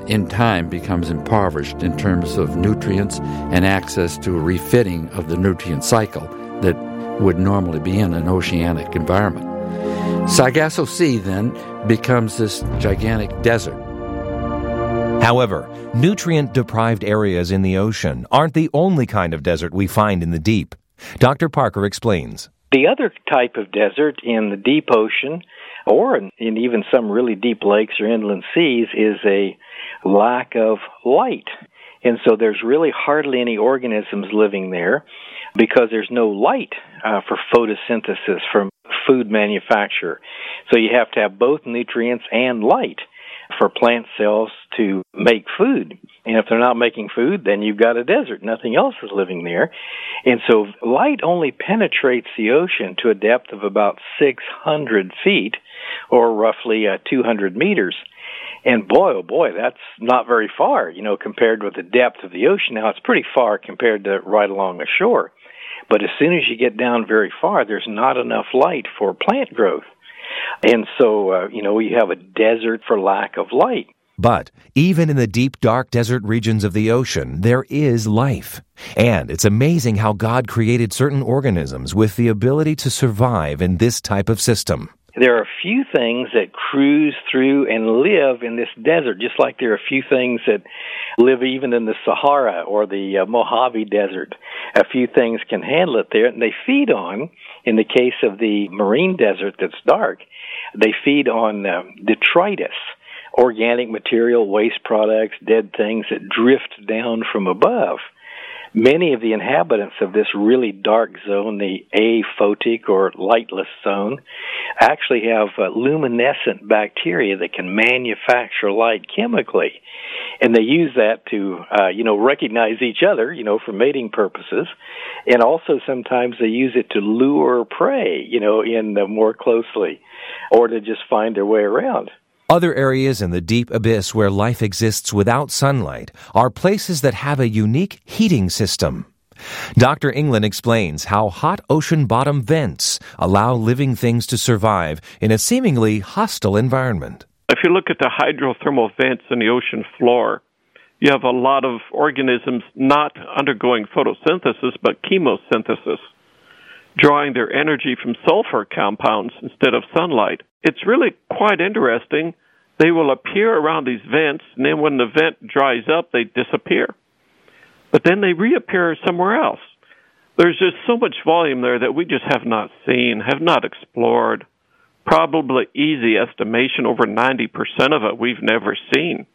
in time becomes impoverished in terms of nutrients and access to a refitting of the nutrient cycle that would normally be in an oceanic environment. Sargasso Sea then becomes this gigantic desert. However, nutrient-deprived areas in the ocean aren't the only kind of desert we find in the deep. Dr. Parker explains. The other type of desert in the deep ocean, or in even some really deep lakes or inland seas, is a lack of light. And so there's really hardly any organisms living there because there's no light for photosynthesis, for food manufacture. So you have to have both nutrients and light for plant cells to make food. And if they're not making food, then you've got a desert. Nothing else is living there. And so light only penetrates the ocean to a depth of about 600 feet, or roughly 200 meters. And boy, oh boy, that's not very far, compared with the depth of the ocean. Now, it's pretty far compared to right along the shore. But as soon as you get down very far, there's not enough light for plant growth. And so, you have a desert for lack of light. But even in the deep, dark desert regions of the ocean, there is life. And it's amazing how God created certain organisms with the ability to survive in this type of system. There are a few things that cruise through and live in this desert, just like there are a few things that live even in the Sahara or the Mojave Desert. A few things can handle it there, and they feed on, in the case of the marine desert that's dark, they feed on detritus, organic material, waste products, dead things that drift down from above. Many of the inhabitants of this really dark zone, the aphotic or lightless zone, actually have luminescent bacteria that can manufacture light chemically. And they use that to, recognize each other, for mating purposes. And also sometimes they use it to lure prey, in more closely, or to just find their way around. Other areas in the deep abyss where life exists without sunlight are places that have a unique heating system. Dr. England explains how hot ocean bottom vents allow living things to survive in a seemingly hostile environment. If you look at the hydrothermal vents in the ocean floor, you have a lot of organisms not undergoing photosynthesis but chemosynthesis, drawing their energy from sulfur compounds instead of sunlight. It's really quite interesting. They will appear around these vents, and then when the vent dries up, they disappear. But then they reappear somewhere else. There's just so much volume there that we just have not seen, have not explored. Probably easy estimation, over 90% of it we've never seen.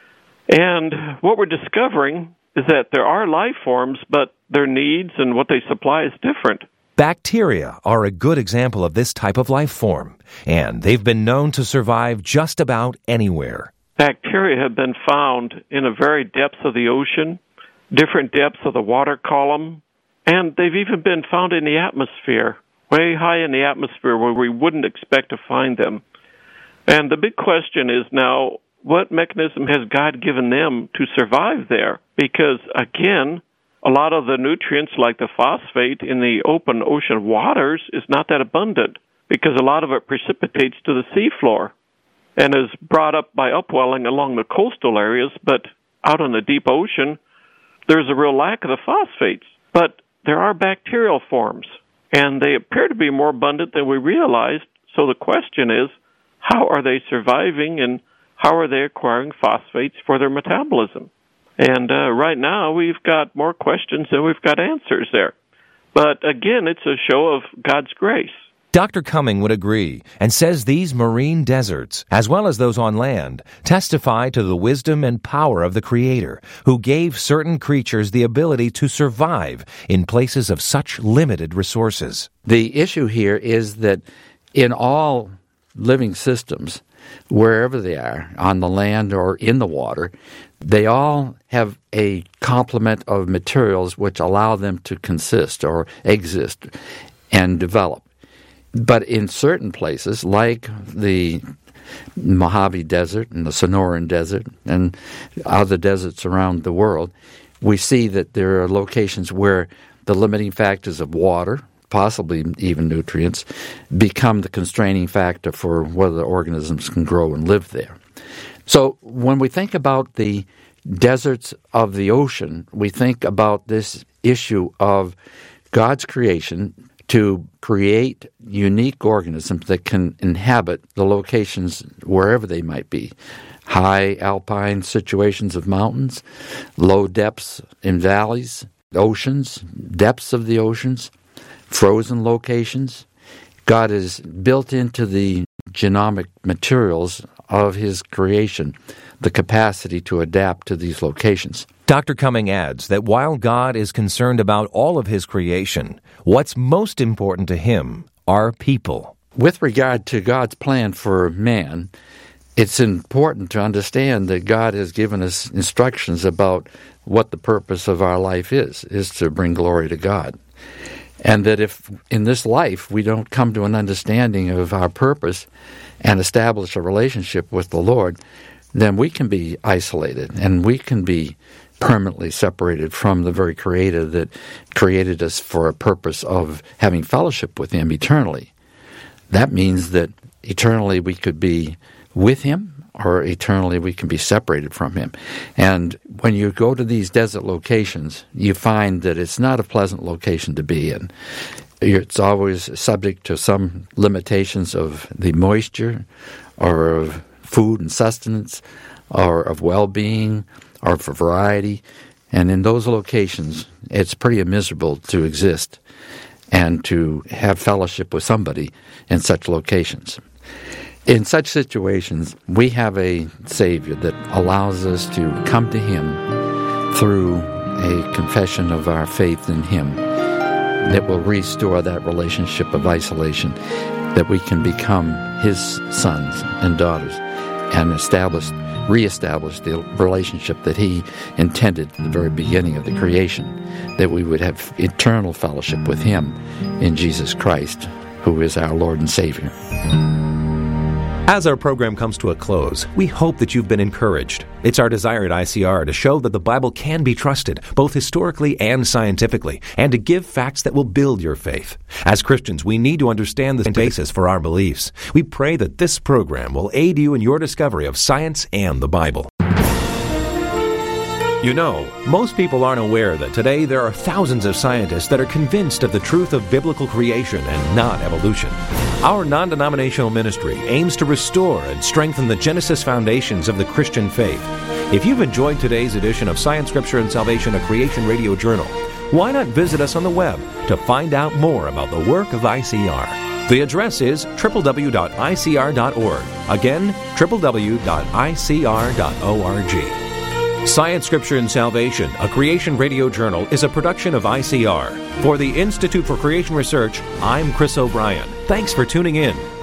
And what we're discovering is that there are life forms, but their needs and what they supply is different. Bacteria are a good example of this type of life form, and they've been known to survive just about anywhere. Bacteria have been found in the very depths of the ocean, different depths of the water column, and they've even been found in the atmosphere, way high in the atmosphere where we wouldn't expect to find them. And the big question is now, what mechanism has God given them to survive there? Because, again, a lot of the nutrients, like the phosphate in the open ocean waters, is not that abundant because a lot of it precipitates to the seafloor and is brought up by upwelling along the coastal areas. But out in the deep ocean, there's a real lack of the phosphates. But there are bacterial forms, and they appear to be more abundant than we realized. So the question is, how are they surviving and how are they acquiring phosphates for their metabolism? And right now, we've got more questions than we've got answers there. But again, it's a show of God's grace. Dr. Cumming would agree and says these marine deserts, as well as those on land, testify to the wisdom and power of the Creator, who gave certain creatures the ability to survive in places of such limited resources. The issue here is that in all living systems, wherever they are, on the land or in the water, they all have a complement of materials which allow them to consist or exist and develop. But in certain places, like the Mojave Desert and the Sonoran Desert and other deserts around the world, we see that there are locations where the limiting factors of water, possibly even nutrients, become the constraining factor for whether organisms can grow and live there. So when we think about the deserts of the ocean, we think about this issue of God's creation to create unique organisms that can inhabit the locations wherever they might be. High alpine situations of mountains, low depths in valleys, oceans, depths of the oceans, frozen locations. God has built into the genomic materials of his creation the capacity to adapt to these locations. Dr. Cumming adds that while God is concerned about all of his creation, what's most important to him are people. With regard to God's plan for man, it's important to understand that God has given us instructions about what the purpose of our life is to bring glory to God. And that if in this life we don't come to an understanding of our purpose and establish a relationship with the Lord, then we can be isolated and we can be permanently separated from the very Creator that created us for a purpose of having fellowship with Him eternally. That means that eternally we could be with Him, or eternally we can be separated from Him. And when you go to these desert locations, you find that it's not a pleasant location to be in. It's always subject to some limitations of the moisture, or of food and sustenance, or of well-being, or for variety. And in those locations, it's pretty miserable to exist and to have fellowship with somebody in such locations. In such situations, we have a Savior that allows us to come to Him through a confession of our faith in Him that will restore that relationship of isolation, that we can become His sons and daughters and reestablish the relationship that He intended at the very beginning of the creation, that we would have eternal fellowship with Him in Jesus Christ, who is our Lord and Savior. As our program comes to a close, we hope that you've been encouraged. It's our desire at ICR to show that the Bible can be trusted, both historically and scientifically, and to give facts that will build your faith. As Christians, we need to understand the basis for our beliefs. We pray that this program will aid you in your discovery of science and the Bible. You know, most people aren't aware that today there are thousands of scientists that are convinced of the truth of biblical creation and not evolution. Our non-denominational ministry aims to restore and strengthen the Genesis foundations of the Christian faith. If you've enjoyed today's edition of Science, Scripture, and Salvation, a Creation Radio Journal, why not visit us on the web to find out more about the work of ICR? The address is www.icr.org. Again, www.icr.org. Science, Scripture, and Salvation, a Creation Radio Journal, is a production of ICR. For the Institute for Creation Research, I'm Chris O'Brien. Thanks for tuning in.